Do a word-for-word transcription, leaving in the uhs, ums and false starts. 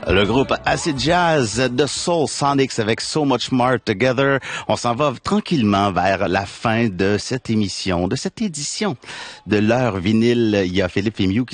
Le groupe Acid Jazz de Soul Sonics avec So Much More Together. On s'en va tranquillement vers la fin de cette émission, de cette édition de l'heure vinyle. Il y a Philippe Fémieux qui